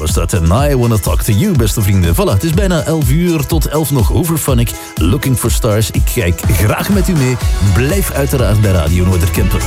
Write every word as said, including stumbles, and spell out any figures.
was dat. En I Wanna Talk To You, beste vrienden. Voilà, het is bijna elf uur, tot elf nog Overphonic. Looking for Stars. Ik kijk graag met u mee. Blijf uiteraard bij Radio Noorderkempen.